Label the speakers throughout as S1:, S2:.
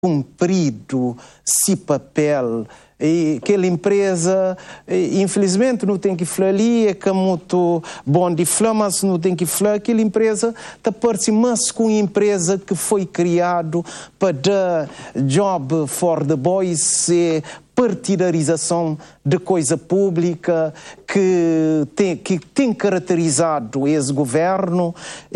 S1: cumprido esse papel. E aquela empresa, infelizmente, não tem que falar ali, é que é muito bom de falar, mas não tem que falar. Aquela empresa está parece mais com uma empresa que foi criada para dar job for the boys, partidarização de coisa pública que tem caracterizado esse governo,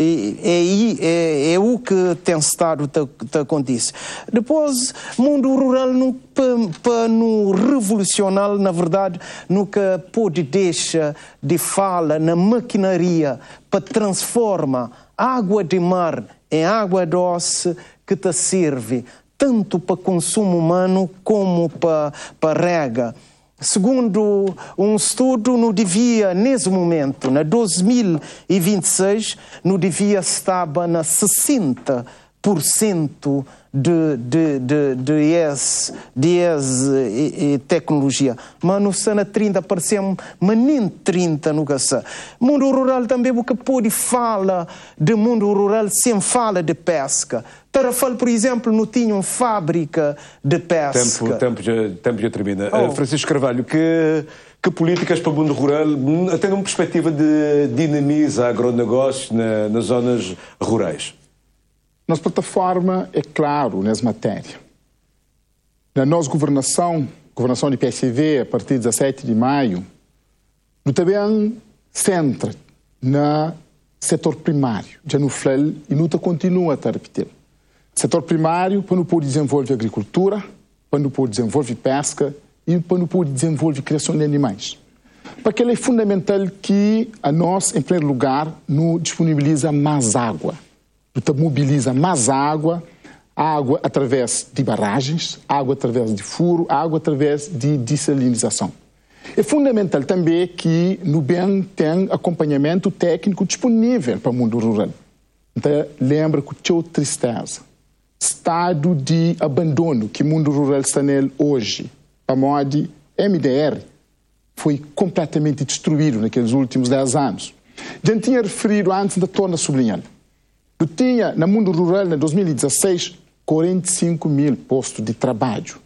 S1: é o que tem estado a acontecer. Depois, mundo rural para no revolucionar, na verdade, nunca pode deixar de falar na maquinaria para transformar água de mar em água doce que te serve tanto para consumo humano como para rega. Segundo um estudo, não devia, nesse momento, na 2026, não devia estar na 60% de tecnologia. Mas não está na 30%, parecemos, mas nem 30% nunca está. Mundo rural também, porque pode falar de mundo rural sem falar de pesca. Tarrafal, por exemplo, não tinha uma fábrica de pesca.
S2: Tempo já termina. Francisco Carvalho, que políticas para o mundo rural têm uma perspectiva de dinamizar agronegócios nas zonas rurais?
S3: Nossa plataforma é claro nessa matéria. Na nossa governação de PSV, a partir de 17 de maio, nós também centra no setor primário. Já não falei e não continua a repetir. Setor primário para não poder desenvolver agricultura, para não poder desenvolver pesca e para não poder desenvolver criação de animais. Porque é fundamental que a nós, em primeiro lugar, nos disponibiliza mais água. Mobiliza mais água através de barragens, água através de furo, água através de dessalinização. É fundamental também que no bem tem acompanhamento técnico disponível para o mundo rural. Então, lembra que tinha tristeza, estado de abandono que o mundo rural está nele hoje, a modo MDR, foi completamente destruído naqueles últimos 10 anos. Já tinha referido antes, ainda torna a sublinhar. Eu tinha, no mundo rural, em 2016, 45 mil postos de trabalho.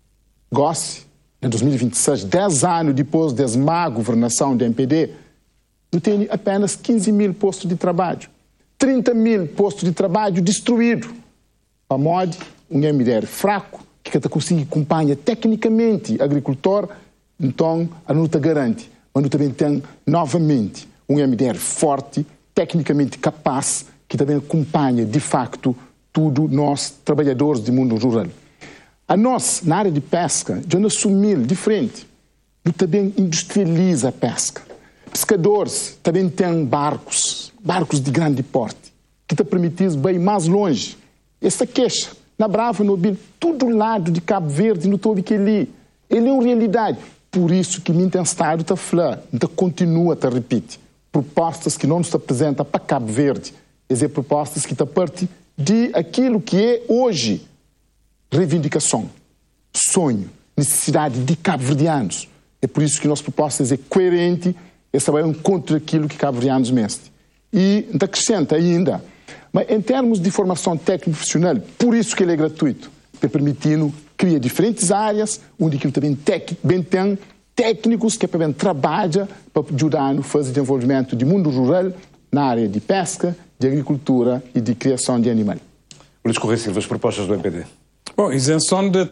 S3: Gosse, em 2026, 10 anos depois da má governação do MPD, eu tenho apenas 15 mil postos de trabalho. 30 mil postos de trabalho destruídos. A modo, um MDR fraco, que consegue acompanhar tecnicamente o agricultor, então a luta garante. Mas também tem, novamente, um MDR forte, tecnicamente capaz, que também acompanha, de facto, tudo nós, trabalhadores do mundo rural. A nós, na área de pesca, já nos assumir diferente. Nós também industrializa a pesca. Pescadores também têm barcos de grande porte, que te permitem ir mais longe. Essa queixa, na Brava, no Bil, todo lado de Cabo Verde, no Tobi que ele é uma realidade. Por isso que me tem estado a falar, continua a repetir, propostas que não nos apresentam para Cabo Verde, propostas que estão parte de aquilo que é hoje reivindicação, sonho, necessidade de cabo-verdianos. É por isso que nossa proposta é coerente e vai contra aquilo que cabo-verdianos mentem. E acrescenta ainda, mas em termos de formação técnico-profissional, por isso que ele é gratuito, permitindo criar diferentes áreas, onde aquilo também tem técnicos que trabalham para ajudar no fazer desenvolvimento do mundo rural na área de pesca, de agricultura e de criação de animais.
S2: Luís Correia Silva, as propostas do MPD.
S4: Bom, isenção de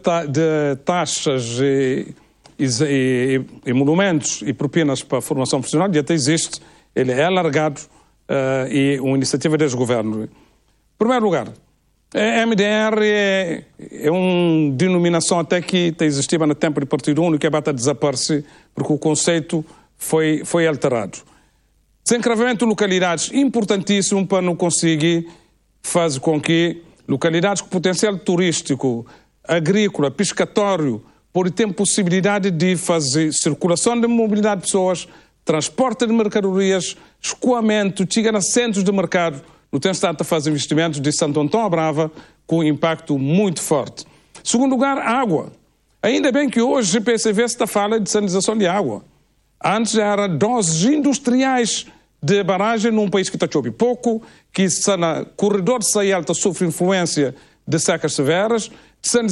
S4: taxas e monumentos e propinas para a formação profissional já até existe, ele é alargado e uma iniciativa deste governo. Em primeiro lugar, a MDR é uma denominação até que existia no tempo do Partido Único, que é a desaparecer, porque o conceito foi alterado. Desencravamento de localidades, importantíssimo para não conseguir fazer com que localidades com potencial turístico, agrícola, pescatório, ter possibilidade de fazer circulação de mobilidade de pessoas, transporte de mercadorias, escoamento, chegar a centros de mercado. No tem estado a fazer investimentos de Santo Antão à Brava com um impacto muito forte. Segundo lugar, água. Ainda bem que hoje o PSV está a falar de sanitização de água. Antes era doses industriais de barragem num país que está chovendo pouco, que está no corredor de Sahel, está sofre influência de secas severas, Sem